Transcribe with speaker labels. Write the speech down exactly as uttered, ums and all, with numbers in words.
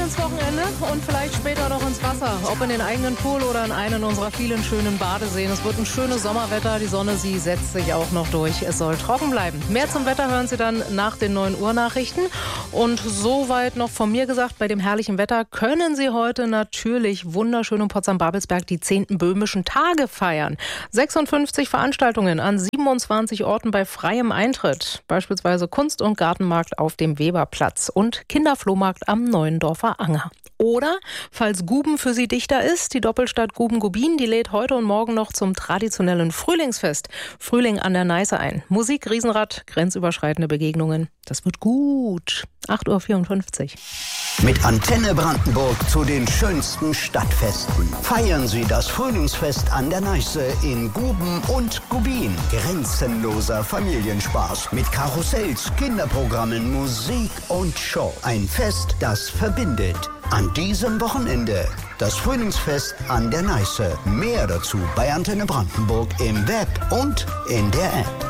Speaker 1: ins Wochenende und vielleicht später noch ins Wasser. Ob in den eigenen Pool oder in einen unserer vielen schönen Badeseen. Es wird ein schönes Sommerwetter. Die Sonne, sie setzt sich auch noch durch. Es soll trocken bleiben. Mehr zum Wetter hören Sie dann nach den neun Uhr Nachrichten. Und soweit noch von mir gesagt, bei dem herrlichen Wetter können Sie heute natürlich wunderschön in Potsdam-Babelsberg die zehnten Böhmischen Tage feiern. sechsundfünfzig Veranstaltungen an siebenundzwanzig Orten bei freiem Eintritt. Beispielsweise Kunst- und Gartenmarkt auf dem Weberplatz und Kinderflohmarkt am Neuendorfer Anger. Oder, falls Guben für Sie dichter ist, die Doppelstadt Guben-Gubin, die lädt heute und morgen noch zum traditionellen Frühlingsfest Frühling an der Neiße ein. Musik, Riesenrad, grenzüberschreitende Begegnungen. Das wird gut. acht Uhr vierundfünfzig.
Speaker 2: Mit Antenne Brandenburg zu den schönsten Stadtfesten. Feiern Sie das Frühlingsfest an der Neiße in Guben und Gubin. Grenzenloser Familienspaß mit Karussells, Kinderprogrammen, Musik und Show. Ein Fest, das verbindet. An diesem Wochenende das Frühlingsfest an der Neiße. Mehr dazu bei Antenne Brandenburg im Web und in der App.